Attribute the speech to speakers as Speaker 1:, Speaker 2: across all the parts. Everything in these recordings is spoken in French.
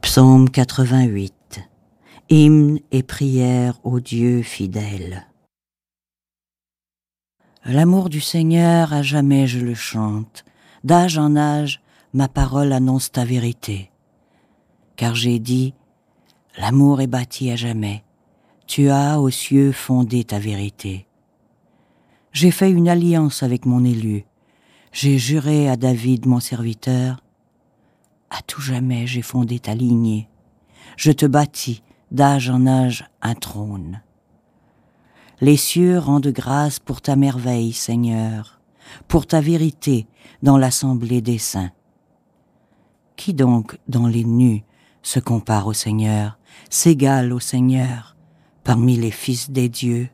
Speaker 1: Psaume 88. Hymne et prière au Dieu fidèle. L'amour du Seigneur, à jamais je le chante. D'âge en âge, ma parole annonce ta vérité. Car j'ai dit, l'amour est bâti à jamais. Tu as aux cieux fondé ta vérité. J'ai fait une alliance avec mon élu. J'ai juré à David mon serviteur. À tout jamais j'ai fondé ta lignée. Je te bâtis d'âge en âge un trône. Les cieux rendent grâce pour ta merveille, Seigneur, pour ta vérité dans l'assemblée des saints. Qui donc dans les nus se compare au Seigneur, s'égale au Seigneur parmi les fils des dieux?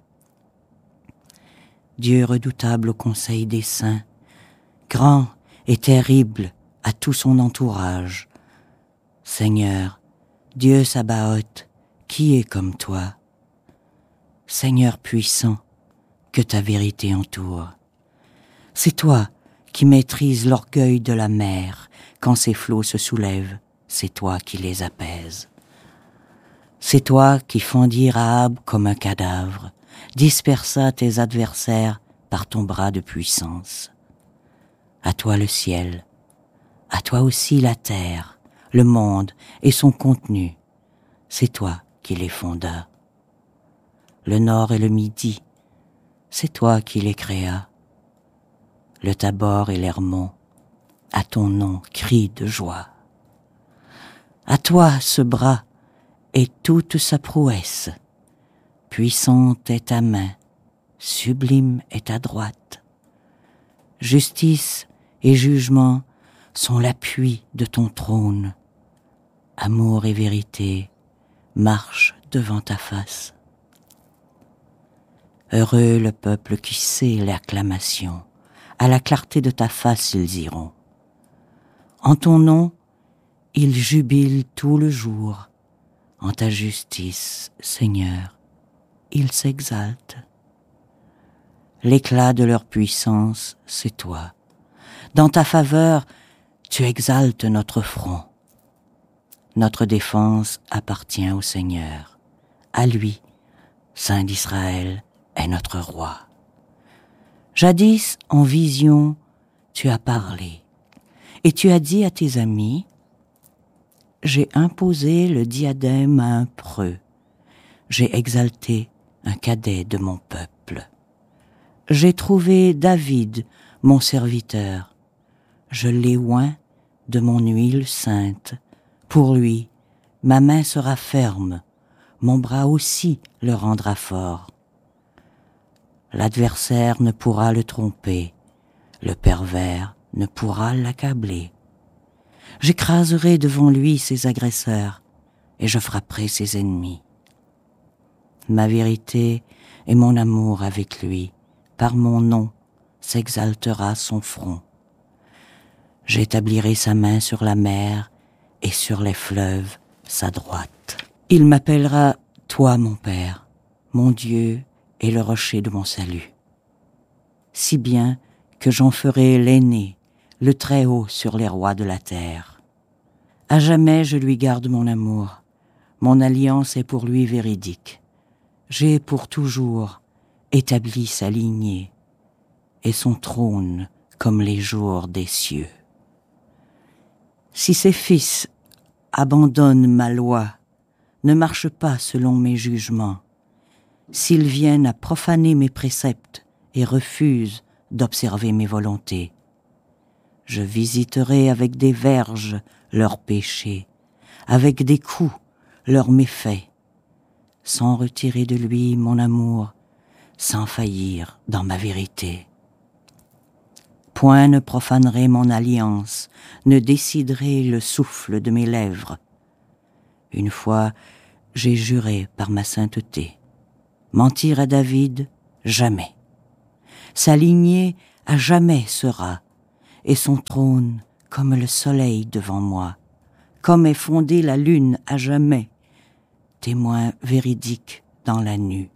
Speaker 1: Dieu redoutable au conseil des saints, grand et terrible à tout son entourage. Seigneur, Dieu Sabaoth, qui est comme toi? Seigneur puissant, que ta vérité entoure. C'est toi qui maîtrises l'orgueil de la mer. Quand ses flots se soulèvent, c'est toi qui les apaises. C'est toi qui fendis Rahab comme un cadavre, dispersa tes adversaires par ton bras de puissance. À toi le ciel, à toi aussi la terre, le monde et son contenu. C'est toi qui les fondas. Le nord et le midi, c'est toi qui les créas. Le Tabor et l'Hermon, à ton nom crient de joie. À toi ce bras et toute sa prouesse. Puissante est ta main, sublime est ta droite. Justice et jugement sont l'appui de ton trône. Amour et vérité marchent devant ta face. Heureux le peuple qui sait l'acclamation, à la clarté de ta face ils iront. En ton nom, ils jubilent tout le jour. En ta justice, Seigneur, ils s'exaltent. L'éclat de leur puissance, c'est toi. Dans ta faveur, tu exaltes notre front. Notre défense appartient au Seigneur. À lui, Saint d'Israël, est notre roi. Jadis, en vision, tu as parlé, et tu as dit à tes amis, j'ai imposé le diadème à un preux, j'ai exalté un cadet de mon peuple. J'ai trouvé David, mon serviteur, je l'ai oint de mon huile sainte. Pour lui, ma main sera ferme, mon bras aussi le rendra fort. L'adversaire ne pourra le tromper, le pervers ne pourra l'accabler. J'écraserai devant lui ses agresseurs et je frapperai ses ennemis. Ma vérité et mon amour avec lui, par mon nom, s'exaltera son front. J'établirai sa main sur la mer et sur les fleuves sa droite. Il m'appellera, toi mon Père, mon Dieu et le rocher de mon salut. Si bien que j'en ferai l'aîné, le Très-Haut sur les rois de la terre. À jamais je lui garde mon amour, mon alliance est pour lui véridique. J'ai pour toujours établi sa lignée et son trône comme les jours des cieux. Si ses fils abandonnent ma loi, ne marchent pas selon mes jugements, s'ils viennent à profaner mes préceptes et refusent d'observer mes volontés, je visiterai avec des verges leurs péchés, avec des coups leurs méfaits, sans retirer de lui mon amour, sans faillir dans ma vérité. Point ne profanerai mon alliance, ne déciderai le souffle de mes lèvres. Une fois, j'ai juré par ma sainteté. Mentir à David, jamais. Sa lignée à jamais sera, et son trône comme le soleil devant moi, comme est fondée la lune à jamais, témoin véridique dans la nue.